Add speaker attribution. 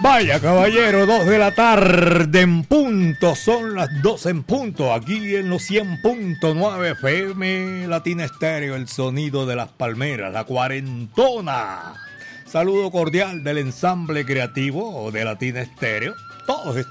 Speaker 1: Vaya caballero, 2 de la tarde en punto, son las 12 en punto, aquí en los 100.9 FM Latina Estéreo, el sonido de las palmeras, la cuarentona. Saludo cordial del ensamble creativo de Latina Estéreo, todos